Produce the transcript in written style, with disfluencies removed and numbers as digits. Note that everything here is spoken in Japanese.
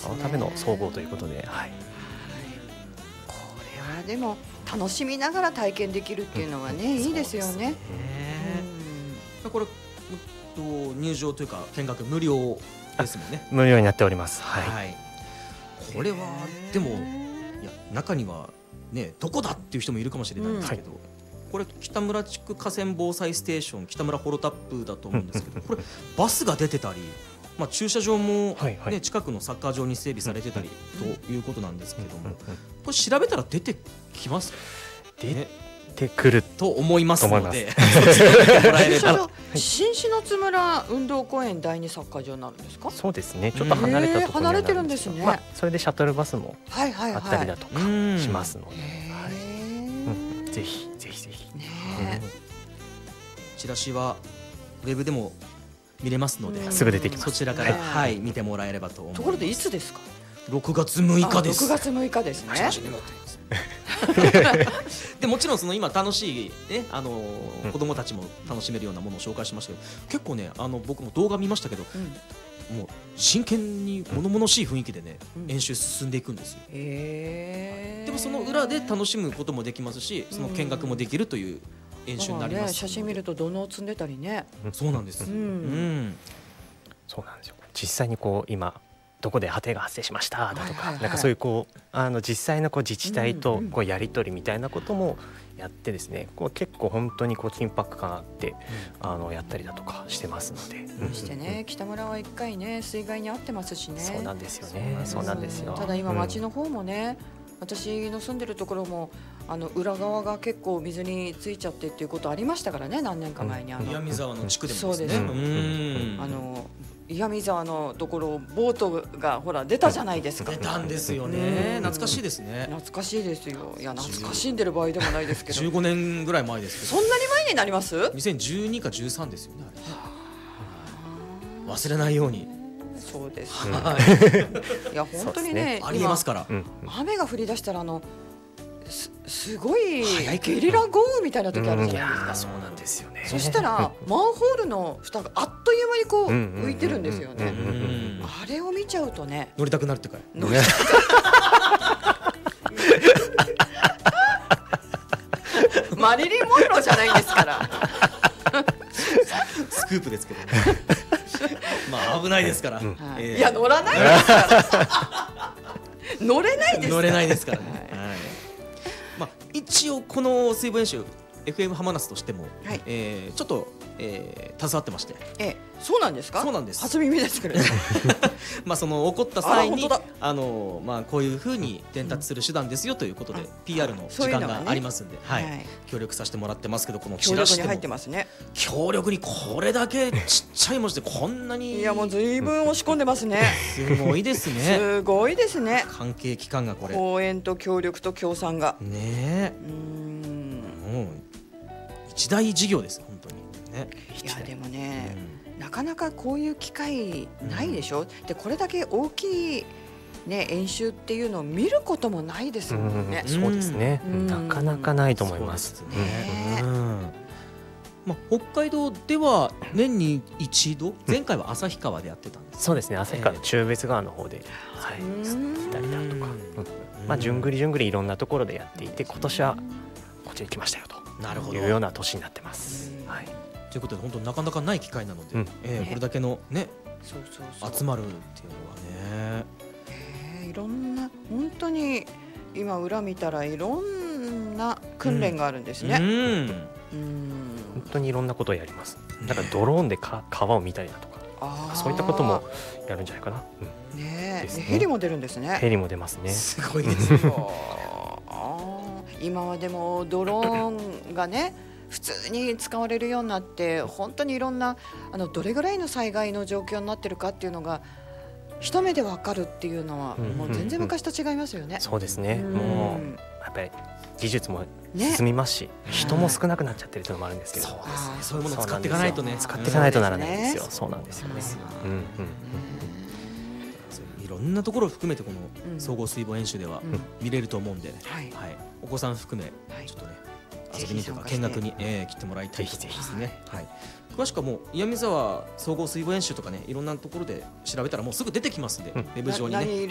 そのための総合ということで、はい、 これはでも楽しみながら体験できるっていうのはね、いいですよね。 これ入場というか見学無料ですもんね。 無料になっております。はい、 これはでもいや中にはねどこだっていう人もいるかもしれないんですけど、これ北村地区河川防災ステーション北村ホロタップだと思うんですけど、これバスが出てたり、駐車場も、ね、近くのサッカー場に整備されてたりということなんですけども、これ調べたら出てきますか？ 出てくると思いますので新篠津村運動公園第二サッカー場になるんですか？ そうですね、ちょっと離れたところに離れてるんですね。 それでシャトルバスもあったりだとかしますので、ぜひぜひぜひ。 チラシはウェブでも見れますので、 すぐ出てきます。 そちらから見てもらえればと思います。 ところでいつですか ？6月6日です。 6月6日ですね。 でもちろんその今楽しいね子供たちも楽しめるようなものを紹介しましたけど、結構ね僕も動画見ましたけど、もう真剣に物々しい雰囲気でね演習進んでいくんですよ。でもその裏で楽しむこともできますし、その見学もできるという演習になります。 写真見ると土のを積んでたりね。 そうなんです。 そうなんですよ。実際に今どこで波形が発生しましただとか、なんかそういう実際の自治体とやり取りみたいなこともやってですね、結構本当に緊迫感あってやったりだとかしてますので。 そしてね、北村は1回ね水害に遭ってますしね。 そうなんですよね。そうなんですよ。 ただ今町の方もね、私の住んでるところも裏側が結構水についちゃってっていうことありましたからね、何年か前に岩見沢の地区でもそうです。岩見沢のところボートがほら出たじゃないですか。 出たんですよね。懐かしいですね。 懐かしいですよ。いや懐かしんでる場合でもないですけど。 15年ぐらい前ですけど。 そんなに前になります？ 2012か13ですよね。忘れないように。 そうです。いや本当にね、 ありえますから。 雨が降り出したらすごいゲリラ豪雨みたいな時あるじゃないですか。 そうなんですよね。 そしたらマンホールの蓋があっという間に浮いてるんですよね。あれを見ちゃうとね、 乗りたくなるってかい。 マリリン・モンローじゃないんですから。 スクープですけどね。危ないですから。 いや乗らないですから。乗れないですから。 乗れないですからね。一応この水防演習 FM 浜松としてもちょっと携わってまして。 そうなんですか？ そうなんです。 初耳ですけれども。 その起こった際にこういうふうに伝達する手段ですよということで PR の時間がありますんで、協力させてもらってますけど、このチラシでも強力にこれだけちっちゃい文字でこんなに、 いやもう随分押し込んでますね。 すごいですね。 すごいですね。 関係機関がこれ公園と協力と協賛がね、一大事業です本当にね。 いやでもね、なかなかこういう機会ないでしょ。でこれだけ大きいね演習っていうのを見ることもないですもんね。 そうですね。なかなかないと思います。 北海道では年に一度、前回は旭川でやってたんです。 そうですね。旭川の中別川の方で行ったりだとか、順繰り順繰りいろんなところでやっていて、今年はこっちに来ましたよというような年になってます。 ということで本当になかなかない機会なので、これだけのね集まるっていうのはね、 いろんな本当に今裏見たらいろんな訓練があるんですね。 本当にいろんなことをやります。だからドローンで川を見たりだとか、そういったこともやるんじゃないかな。 ヘリも出るんですね。 ヘリも出ますね。 すごいですよ。 今はでもドローンがね普通に使われるようになって、本当にいろんなどれぐらいの災害の状況になってるかっていうのが一目でわかるっていうのはもう全然昔と違いますよね。 そうですね。もうやっぱり技術も進みますし、人も少なくなっちゃってるというのもあるんですけど、 そういうものを使っていかないとね、 使っていかないとならないんですよ。そうなんですよね。 いろんなところを含めてこの総合水防演習では見れると思うんで、お子さん含めちょっとね遊びにとか見学に来てもらいたいと思いますね。詳しくはもう岩見沢総合水防演習とかね、いろんなところで調べたらもうすぐ出てきますんで、ウェブ上にね。